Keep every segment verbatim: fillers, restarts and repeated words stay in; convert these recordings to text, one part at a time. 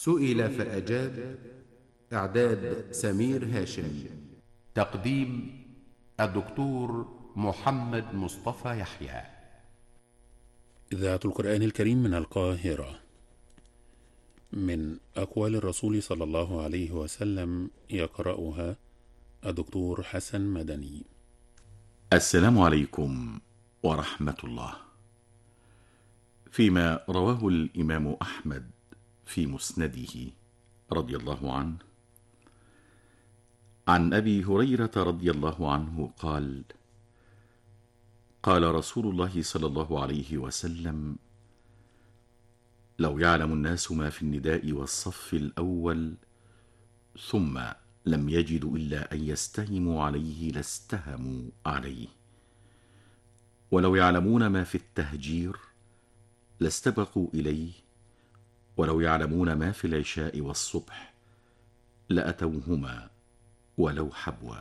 سئل فأجاب. إعداد سمير هاشم. تقديم الدكتور محمد مصطفى يحيى. إذاعة القرآن الكريم من القاهرة. من أقوال الرسول صلى الله عليه وسلم يقرأها الدكتور حسن مدني. السلام عليكم ورحمة الله. فيما رواه الإمام أحمد في مسنده رضي الله عنه عن أبي هريرة رضي الله عنه قال: قال رسول الله صلى الله عليه وسلم: لو يعلم الناس ما في النداء والصف الأول ثم لم يجدوا إلا أن يستهموا عليه لاستهموا عليه، ولو يعلمون ما في التهجير لاستبقوا إليه، ولو يعلمون ما في العشاء والصبح لأتوهما ولو حبوا.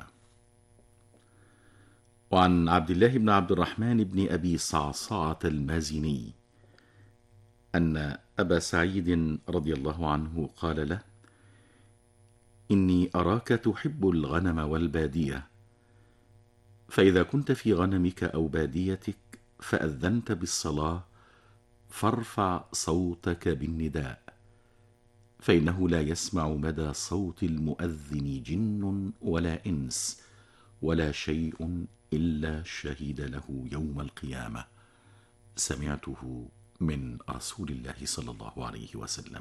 وعن عبد الله بن عبد الرحمن بن أبي صعصعة المازني أن أبا سعيد رضي الله عنه قال له: إني أراك تحب الغنم والبادية، فإذا كنت في غنمك أو باديتك فأذنت بالصلاة فارفع صوتك بالنداء، فإنه لا يسمع مدى صوت المؤذن جن ولا إنس ولا شيء إلا شهد له يوم القيامة. سمعته من رسول الله صلى الله عليه وسلم.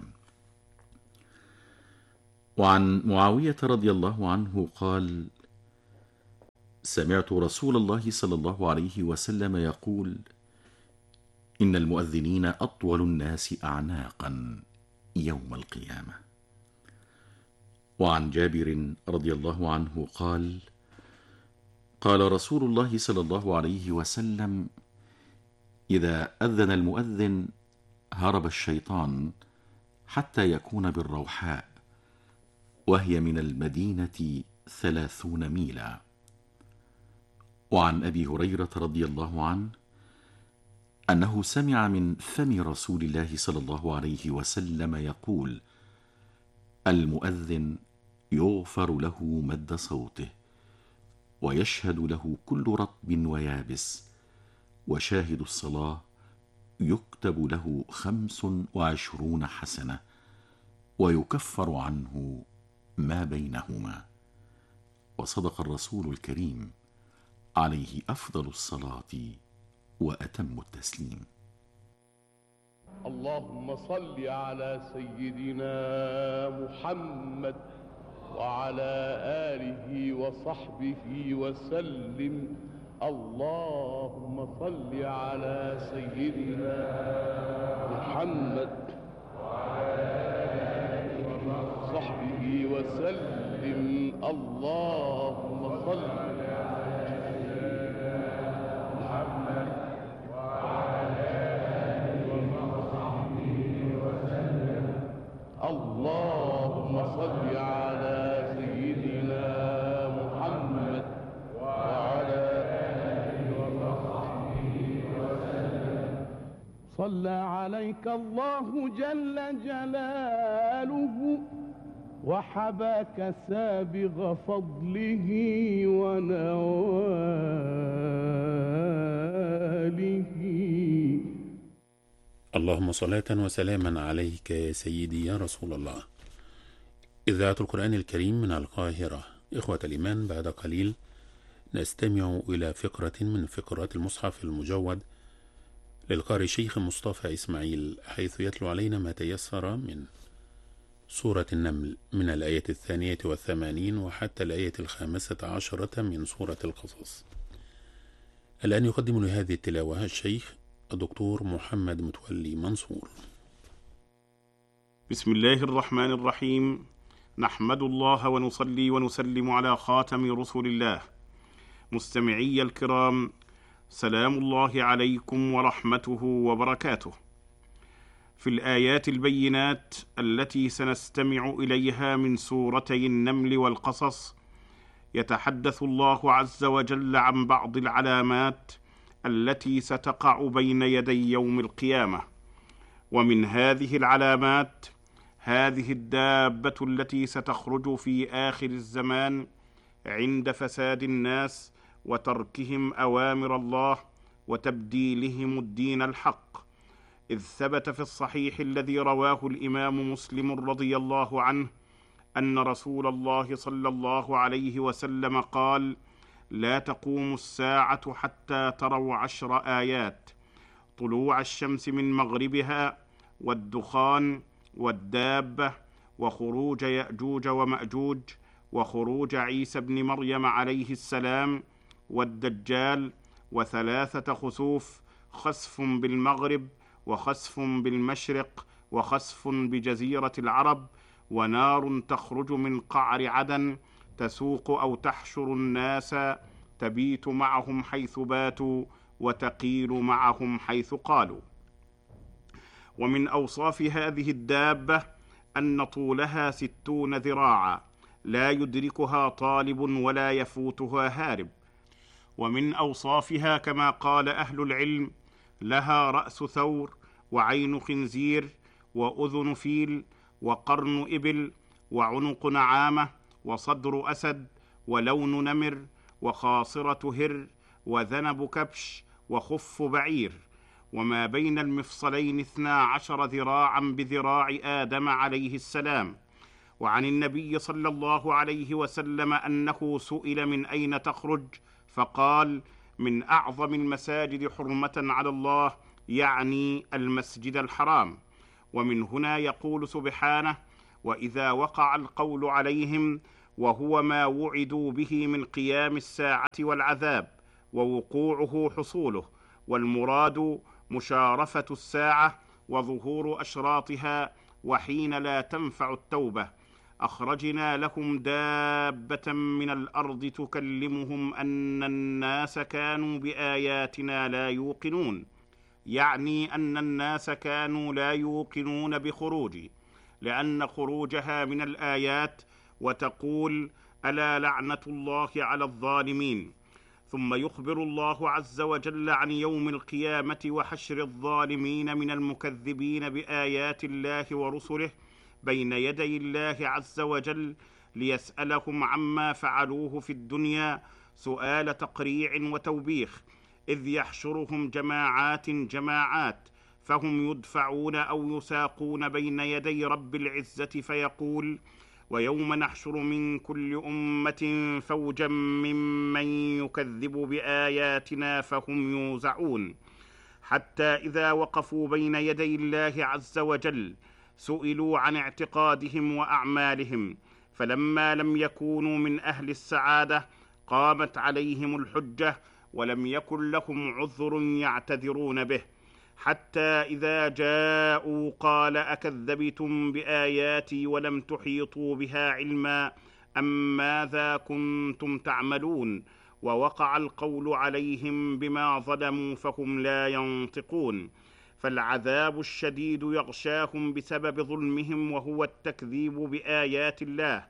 وعن معاوية رضي الله عنه قال: سمعت رسول الله صلى الله عليه وسلم يقول: إن المؤذنين أطول الناس أعناقا يوم القيامة. وعن جابر رضي الله عنه قال: قال رسول الله صلى الله عليه وسلم: إذا أذن المؤذن هرب الشيطان حتى يكون بالروحاء، وهي من المدينة ثلاثون ميلا. وعن أبي هريرة رضي الله عنه أنه سمع من فم رسول الله صلى الله عليه وسلم يقول: المؤذن يغفر له مد صوته، ويشهد له كل رطب ويابس، وشاهد الصلاة يكتب له خمس وعشرون حسنة، ويكفر عنه ما بينهما. وصدق الرسول الكريم عليه أفضل الصلاة وأتم التسليم. اللهم صل على سيدنا محمد وعلى آله وصحبه وسلم. اللهم صل على سيدنا محمد وعلى آله وصحبه وسلم. اللهم صل على سيدنا محمد وعلى آله وصحبه وسلم. اللهم صل على سيدنا محمد وعلى آله وصحبه وسلم. صلى عليك الله جل جلاله، وحباك سابغ فضله ونواله. اللهم صلاة وسلاما عليك يا سيدي يا رسول الله. إذاعة القرآن الكريم من القاهرة. إخوة الإيمان، بعد قليل نستمع إلى فقرة من فقرات المصحف المجود للقارئ الشيخ مصطفى إسماعيل، حيث يتلو علينا ما تيسر من سورة النمل من الآية الثانية والثمانين وحتى الآية الخامسة عشرة من سورة القصص. الآن يقدم لهذه التلاوة الشيخ الدكتور محمد متولي منصور. بسم الله الرحمن الرحيم. نحمد الله ونصلي ونسلم على خاتم رسول الله. مستمعي الكرام، سلام الله عليكم ورحمته وبركاته. في الآيات البينات التي سنستمع إليها من سورتي النمل والقصص، يتحدث الله عز وجل عن بعض العلامات التي ستقع بين يدي يوم القيامة. ومن هذه العلامات هذه الدابة التي ستخرج في آخر الزمان عند فساد الناس وتركهم أوامر الله وتبديلهم الدين الحق، إذ ثبت في الصحيح الذي رواه الإمام مسلم رضي الله عنه أن رسول الله صلى الله عليه وسلم قال: لا تقوم الساعة حتى تروا عشر آيات: طلوع الشمس من مغربها، والدخان، والدابة، وخروج يأجوج ومأجوج، وخروج عيسى بن مريم عليه السلام، والدجال، وثلاثة خسوف: خسف بالمغرب، وخسف بالمشرق، وخسف بجزيرة العرب، ونار تخرج من قعر عدن تسوق أو تحشر الناس، تبيت معهم حيث باتوا وتقيل معهم حيث قالوا. ومن أوصاف هذه الدابة أن طولها ستون ذراعا، لا يدركها طالب ولا يفوتها هارب. ومن أوصافها كما قال أهل العلم: لها رأس ثور، وعين خنزير، وأذن فيل، وقرن إبل، وعنق نعامة، وصدر أسد، ولون نمر، وخاصرة هر، وذنب كبش، وخف بعير، وما بين المفصلين اثنا عشر ذراعا بذراع آدم عليه السلام. وعن النبي صلى الله عليه وسلم أنه سئل من أين تخرج، فقال: من أعظم المساجد حرمة على الله، يعني المسجد الحرام. ومن هنا يقول سبحانه: وإذا وقع القول عليهم، وهو ما وعدوا به من قيام الساعة والعذاب، ووقوعه حصوله، والمراد مشارفة الساعة وظهور أشراطها، وحين لا تنفع التوبة. أخرجنا لهم دابة من الأرض تكلمهم أن الناس كانوا بآياتنا لا يوقنون، يعني أن الناس كانوا لا يوقنون بخروج، لأن خروجها من الآيات، وتقول: ألا لعنة الله على الظالمين. ثم يخبر الله عز وجل عن يوم القيامة وحشر الظالمين من المكذبين بآيات الله ورسله بين يدي الله عز وجل، ليسألهم عما فعلوه في الدنيا سؤال تقريع وتوبيخ، إذ يحشرهم جماعات جماعات، فهم يدفعون أو يساقون بين يدي رب العزة فيقول: ويوم نحشر من كل أمة فوجا ممن يكذب بآياتنا فهم يوزعون، حتى إذا وقفوا بين يدي الله عز وجل سئلوا عن اعتقادهم وأعمالهم، فلما لم يكونوا من أهل السعادة قامت عليهم الحجة، ولم يكن لهم عذر يعتذرون به، حتى إذا جاءوا قال: أكذبتم بآياتي ولم تحيطوا بها علما، أم ماذا كنتم تعملون؟ ووقع القول عليهم بما ظلموا فهم لا ينطقون. فالعذاب الشديد يغشاهم بسبب ظلمهم، وهو التكذيب بآيات الله،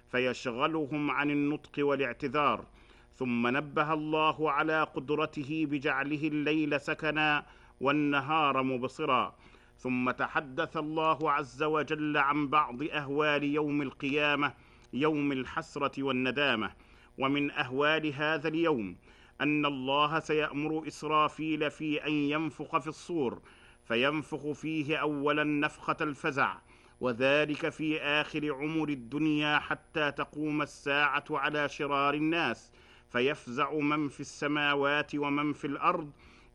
فيشغلهم عن النطق والاعتذار. ثم نبه الله على قدرته بجعله الليل سكنا والنهار مبصرا. ثم تحدث الله عز وجل عن بعض أهوال يوم القيامة، يوم الحسرة والندامة. ومن أهوال هذا اليوم أن الله سيأمر إسرافيل في أن ينفخ في الصور، فينفخ فيه أولا نفخة الفزع، وذلك في آخر عمر الدنيا حتى تقوم الساعة على شرار الناس، فيفزع من في السماوات ومن في الأرض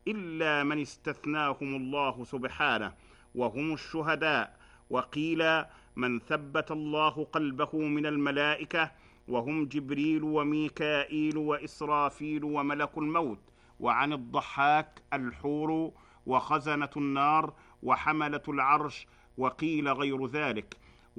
إلا من استثناهم الله سبحانه، وهم الشهداء. وقيل من ثبت الله قلبه من الملائكة، وهم جبريل وميكائيل وإسرافيل وملك الموت. وعن الضحاك الحور وخزنة النار وحملة العرش، وقيل غير ذلك،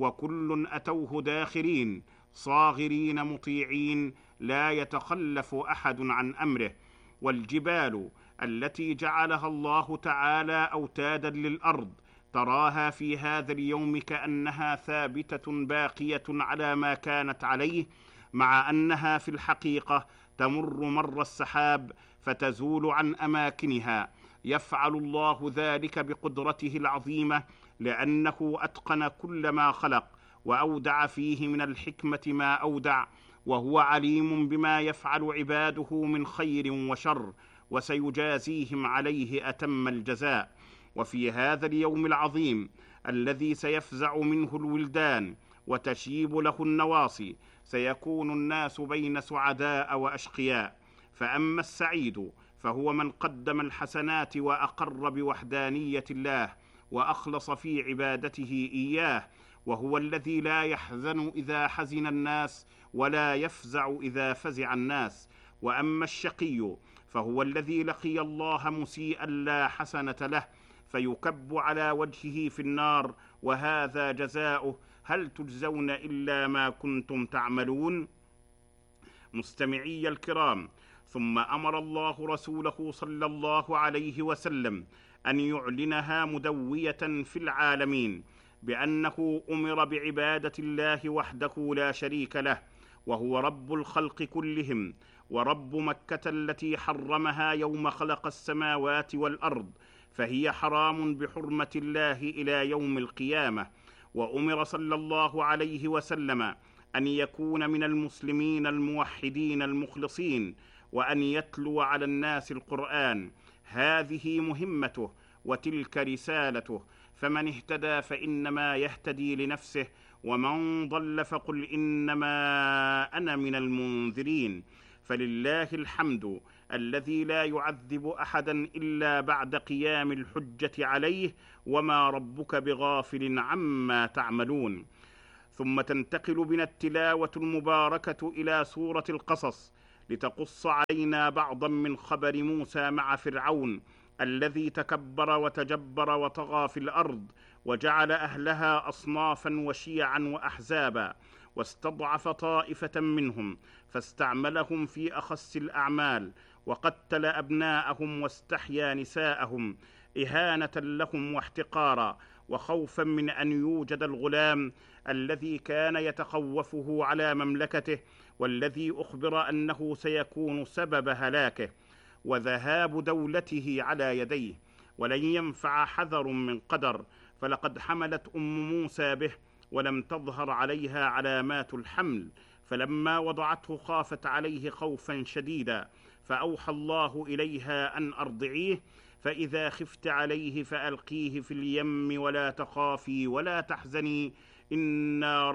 وكل أتوه داخرين صاغرين مطيعين، لا يتخلف أحد عن أمره. والجبال التي جعلها الله تعالى أوتادا للأرض تراها في هذا اليوم كأنها ثابتة باقية على ما كانت عليه، مع أنها في الحقيقة تمر مر السحاب فتزول عن أماكنها. يفعل الله ذلك بقدرته العظيمة لأنه أتقن كل ما خلق، وأودع فيه من الحكمة ما أودع، وهو عليم بما يفعل عباده من خير وشر، وسيجازيهم عليه أتم الجزاء. وفي هذا اليوم العظيم الذي سيفزع منه الولدان وتشيب له النواصي، سيكون الناس بين سعداء وأشقياء. فأما السعيد فهو من قدم الحسنات وأقر بوحدانية الله وأخلص في عبادته إياه، وهو الذي لا يحزن إذا حزن الناس ولا يفزع إذا فزع الناس. وأما الشقي فهو الذي لقي الله مسيئا لا حسنة له، فيكب على وجهه في النار، وهذا جزاؤه، هل تجزون إلا ما كنتم تعملون. مستمعي الكرام، ثم أمر الله رسوله صلى الله عليه وسلم أن يعلنها مدوية في العالمين بأنه أمر بعبادة الله وحده لا شريك له، وهو رب الخلق كلهم، ورب مكة التي حرمها يوم خلق السماوات والأرض، فهي حرام بحرمة الله إلى يوم القيامة. وأمر صلى الله عليه وسلم أن يكون من المسلمين الموحدين المخلصين، وأن يتلو على الناس القرآن. هذه مهمته وتلك رسالته، فمن اهتدى فإنما يهتدي لنفسه، ومن ضل فقل إنما أنا من المنذرين. فلله الحمد الذي لا يعذب أحدا إلا بعد قيام الحجة عليه، وما ربك بغافل عما تعملون. ثم تنتقل بنا التلاوة المباركة إلى سورة القصص لتقص علينا بعضا من خبر موسى مع فرعون الذي تكبر وتجبر وطغى في الأرض، وجعل أهلها أصنافا وشيعا وأحزابا، واستضعف طائفة منهم فاستعملهم في أخس الأعمال، وقتل أبناءهم واستحيا نساءهم إهانة لهم واحتقارا، وخوفا من أن يوجد الغلام الذي كان يتخوفه على مملكته، والذي أخبر أنه سيكون سبب هلاكه وذهاب دولته على يديه، ولن ينفع حذر من قدر، فلقد حملت أم موسى به ولم تظهر عليها علامات الحمل، فلما وضعته خافت عليه خوفا شديدا، فأوحى الله إليها أن أرضعيه، فإذا خفت عليه فألقيه في اليم ولا تخافي ولا تحزني إنا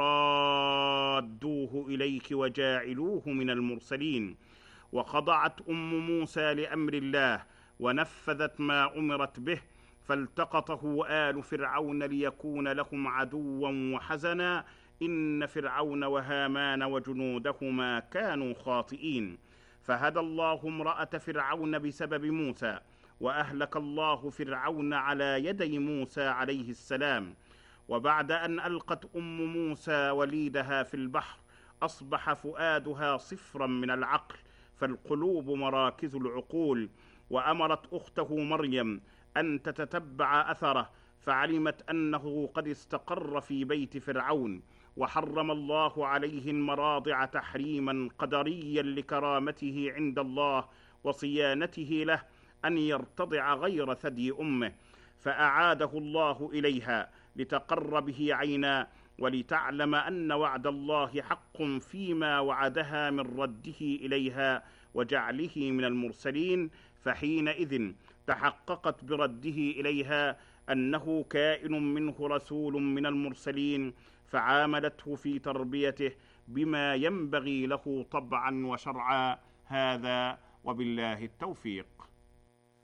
رادوه إليك وجاعلوه من المرسلين. وخضعت أم موسى لأمر الله ونفذت ما أمرت به، فالتقطه آل فرعون ليكون لهم عدوا وحزنا، إن فرعون وهامان وجنودهما كانوا خاطئين. فهدى الله امرأة فرعون بسبب موسى، وأهلك الله فرعون على يدي موسى عليه السلام. وبعد أن ألقت أم موسى وليدها في البحر أصبح فؤادها صفرا من العقل، فالقلوب مراكز العقول، وأمرت أخته مريم أن تتتبع أثره، فعلمت أنه قد استقر في بيت فرعون، وحرم الله عليه المراضع تحريما قدريا لكرامته عند الله وصيانته له أن يرتضع غير ثدي أمه، فأعاده الله إليها لتقر به عينا، ولتعلم أن وعد الله حق فيما وعدها من رده إليها وجعله من المرسلين. فحينئذ تحققت برده إليها أنه كائن منه رسول من المرسلين، فعاملته في تربيته بما ينبغي له طبعا وشرعا. هذا وبالله التوفيق.